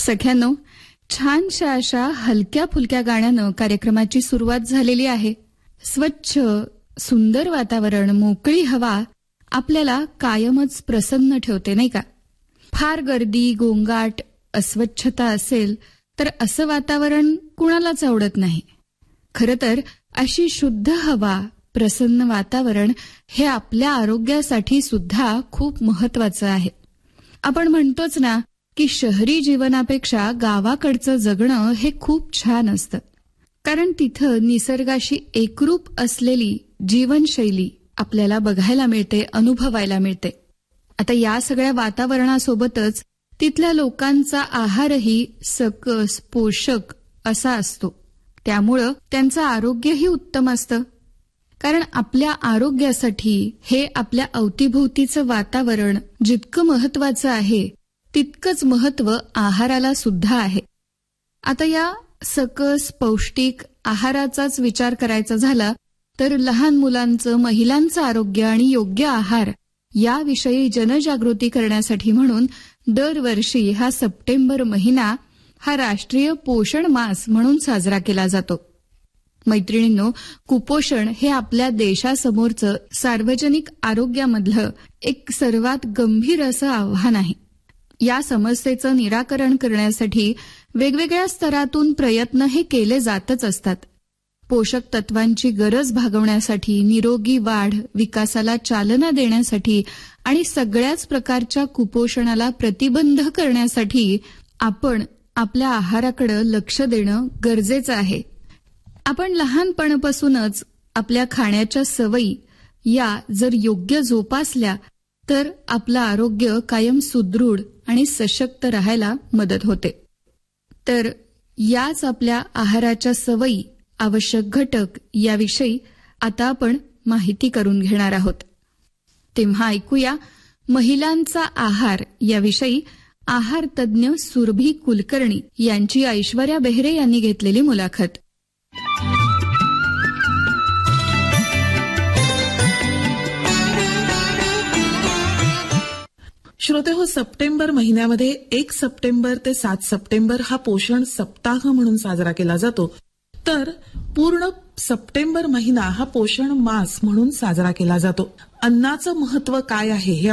सख्यांनो, छानशा अशा हलक्या फुलक्या गाण्यानं कार्यक्रमाची सुरुवात झालेली आहे. स्वच्छ सुंदर वातावरण, मोकळी हवा आपल्याला कायमच प्रसन्न ठेवते, नाही का? फार गर्दी, गोंगाट, अस्वच्छता असेल तर असं वातावरण कुणालाच आवडत नाही. खरं तर अशी शुद्ध हवा, प्रसन्न वातावरण हे आपल्या आरोग्यासाठी सुद्धा खूप महत्वाचं आहे. आपण म्हणतोच ना की शहरी जीवनापेक्षा गावाकडचं जगणं हे खूप छान असतं, कारण तिथं निसर्गाशी एकरूप असलेली जीवनशैली आपल्याला बघायला मिळते, अनुभवायला मिळते. आता या सगळ्या वातावरणासोबतच तिथल्या लोकांचा आहारही सकस, पोषक असा असतो. त्यामुळं त्यांचं आरोग्यही उत्तम असतं. कारण आपल्या आरोग्यासाठी हे आपल्या अवतीभोवतीचं वातावरण जितकं महत्वाचं आहे तितकंच महत्व आहाराला सुद्धा आहे. आता या सकस पौष्टिक आहाराचाच विचार करायचा झाला तर लहान मुलांचं, महिलांचं आरोग्य आणि योग्य आहार याविषयी जनजागृती करण्यासाठी म्हणून दरवर्षी हा सप्टेंबर महिना हा राष्ट्रीय पोषण मास म्हणून साजरा केला जातो. मैत्रिणींनो, कुपोषण हे आपल्या देशासमोरचं सार्वजनिक आरोग्यामधलं एक सर्वात गंभीर असं आव्हान आहे. या समस्येचं निराकरण करण्यासाठी वेगवेगळ्या स्तरातून प्रयत्न हे केले जातच असतात. पोषक तत्वांची गरज भागवण्यासाठी, निरोगी वाढ, विकासाला चालना देण्यासाठी आणि सगळ्याच प्रकारच्या कुपोषणाला प्रतिबंध करण्यासाठी आपण आपल्या आहाराकडे लक्ष देणं गरजेचं आहे. आपण लहानपणापासूनच आपल्या खाण्याच्या सवयी या जर योग्य जोपासल्या तर आपलं आरोग्य कायम सुदृढ आणि सशक्त राहायला मदत होते. तर याच आपल्या आहाराच्या सवयी, आवश्यक घटक याविषयी आता आपण माहिती करून घेणार आहोत. तेव्हा ऐकूया महिलांचा आहार याविषयी आहार तज्ज्ञ सुरभी कुलकर्णी यांची ऐश्वर्या बेहरे यांनी घेतलेली मुलाखत. श्रोतेहो, सप्टेंबर महिन्यामध्ये 1 सप्टेंबर ते 7 सप्टेंबर हा पोषण सप्ताह म्हणून साजरा केला जातो. तर पूर्ण सप्टेंबर महिना हा पोषण मास म्हणून साजरा केला जातो. अन्नाचं महत्व काय आहे हे